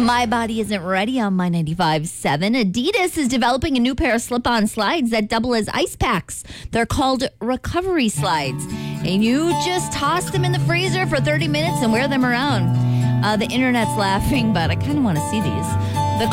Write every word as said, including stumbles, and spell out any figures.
My Body Isn't Ready on My ninety-five point seven. Adidas is developing a new pair of slip-on slides that double as ice packs. They're called recovery slides. And you just toss them in the freezer for thirty minutes and wear them around. Uh, the internet's laughing, but I kind of want to see these.